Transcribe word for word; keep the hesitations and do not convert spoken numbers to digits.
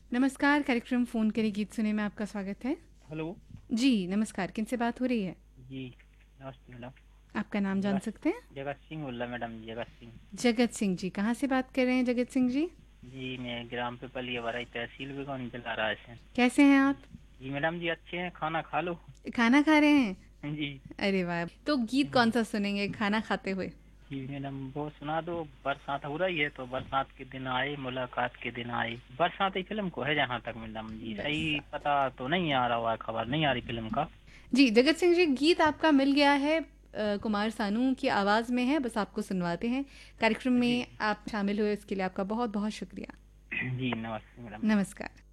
नमस्कार, कार्यक्रम फ़ोन करे गीत सुने में आपका स्वागत है। हेलो। जी, नमस्कार, किनसे बात हो रही है? जी, नमस्ते मैडम। आपका नाम जान जगत सकते हैं? जगत सिंह बोल रहा मैडम, जगत सिंह। जगत सिंह जी, कहाँ से बात कर रहे हैं जगत सिंह जी? जी, मैं ग्राम पिपलिया वराई तहसील भिगौनी जिला रायसेन। कैसे हैं आप? जी मैडम जी, अच्छे हैं। खाना खा लो। खाना खा रहे हैं? जी। अरे वाह! तो गीत जी कौन-सा सुनेंगे खाना खाते हुए? जी मैडम, वो सुना दो। बरसात हो रही है तो बरसात के दिन आए, मुलाकात के दिन आए। बरसाती फिल्म को है जहाँ तक मैडम जी, बस। सही पता तो नहीं आ रहा हुआ, खबर नहीं आ रही फिल्म का। जी, जगत सिंह जी, गीत आपका मिल गया है। अ, कुमार सानू की आवाज़ में है, बस आपको सुनवाते हैं। कार्यक्रम जी में आप शामिल हुए इसके लिए आपका बहुत-बहुत शुक्रिया। जी, नमस्ते मैडम। नमस्कार।